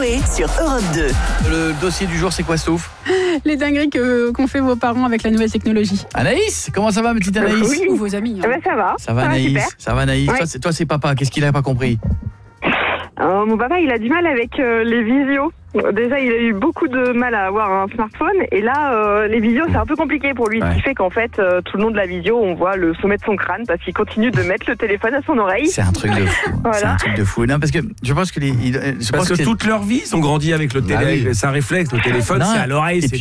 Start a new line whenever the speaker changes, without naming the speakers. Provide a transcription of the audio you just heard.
Coé sur Europe 2.
Le dossier du jour, c'est quoi, Stouff?
Les dingueries qu'ont fait vos parents avec la nouvelle technologie.
Anaïs, comment ça va, ma petite Anaïs?
Oui, ou vos amis.
Eh ben, ça va.
Ça va, Anaïs?
super.
Ça va, Anaïs?
Ouais.
Toi, c'est papa. Qu'est-ce qu'il a pas compris?
Mon papa, il a du mal avec les visios. Déjà, il a eu beaucoup de mal à avoir un smartphone. Et là, les visios, c'est un peu compliqué pour lui.
Ouais.
Ce qui fait qu'en fait, tout le long de la visio, on voit le sommet de son crâne parce qu'il continue de mettre le téléphone à son oreille.
C'est un truc de fou.
Voilà.
C'est un truc de fou. Non, parce que je pense que
Parce que toute leur vie, ils ont grandi avec le
Ah oui.
téléphone. C'est un réflexe, le téléphone,
Non,
c'est à l'oreille.
et
C'est
puis